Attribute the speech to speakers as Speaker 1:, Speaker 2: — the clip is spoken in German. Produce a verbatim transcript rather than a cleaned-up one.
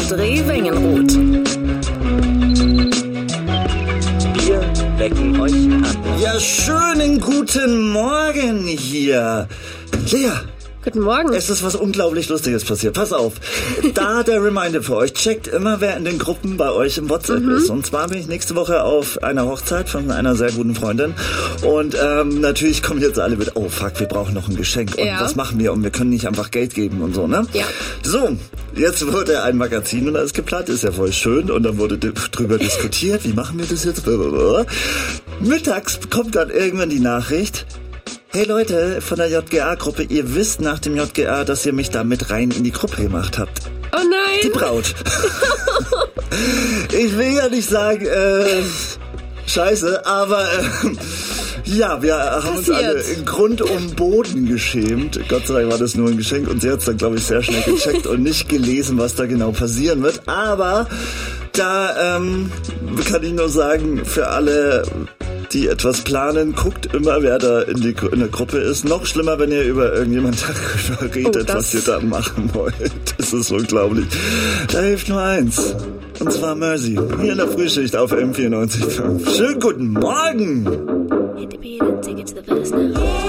Speaker 1: André Wengenroth.
Speaker 2: Wir wecken euch an.
Speaker 3: Ja, schönen guten Morgen hier. Lea.
Speaker 1: Guten Morgen.
Speaker 3: Es ist was unglaublich Lustiges passiert. Pass auf. Da der Reminder für euch. Checkt immer, wer in den Gruppen bei euch im WhatsApp mhm. ist. Und zwar bin ich nächste Woche auf einer Hochzeit von einer sehr guten Freundin. Und ähm, natürlich kommen jetzt alle mit, oh fuck, wir brauchen noch ein Geschenk. Und
Speaker 1: ja.
Speaker 3: was machen wir? Und wir können nicht einfach Geld geben und so, ne?
Speaker 1: Ja.
Speaker 3: So, jetzt wurde ein Magazin und alles geplant. Ist ja voll schön. Und dann wurde drüber diskutiert. Wie machen wir das jetzt? Mittags kommt dann irgendwann die Nachricht: Hey Leute von der J G A-Gruppe, ihr wisst nach dem J G A, dass ihr mich da mit rein in die Gruppe gemacht habt.
Speaker 1: Oh nein!
Speaker 3: Die Braut. Ich will ja nicht sagen, äh, scheiße, aber äh, ja, wir haben uns alle in Grund und Boden geschämt. Gott sei Dank war das nur ein Geschenk und sie hat es dann, glaube ich, sehr schnell gecheckt und nicht gelesen, was da genau passieren wird. Aber da ähm, kann ich nur sagen, für alle, die etwas planen, guckt immer, wer da in, die, in der Gruppe ist. Noch schlimmer, wenn ihr über irgendjemand darüber redet, oh, was ihr da machen wollt. Das ist unglaublich. Da hilft nur eins. Und zwar Mercy. Hier in der Frühschicht auf M vierundneunzig Komma fünf. Schönen guten Morgen!